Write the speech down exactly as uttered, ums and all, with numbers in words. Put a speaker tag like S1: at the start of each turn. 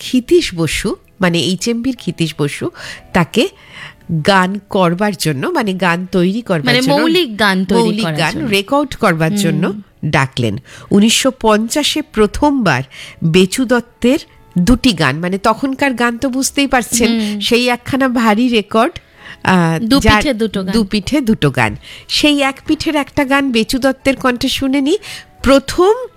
S1: ক্ষিতীশ বসু মানে এইচএমভির ক্ষিতীশ বসু তাকে গান করবার জন্য মানে গান তৈরি করবার
S2: মানে
S1: জন্য
S2: মৌলিক গান তৈরি
S1: মৌলিক
S2: করার
S1: গান
S2: জন্য।
S1: রেকর্ড করবার জন্য ডাকলেন। উনিশশো পঞ্চাশে প্রথমবার বেচু দত্তের দুটি গান, মানে তখনকার গান তো বুঝতেই পারছেন, সেই একখানা ভারী রেকর্ড,
S2: দু পিঠে দুটো গান।
S1: দু পিঠে দুটো গান, সেই এক পিঠের একটা গান বেচু দত্তের কণ্ঠে শুনে নি। প্রথম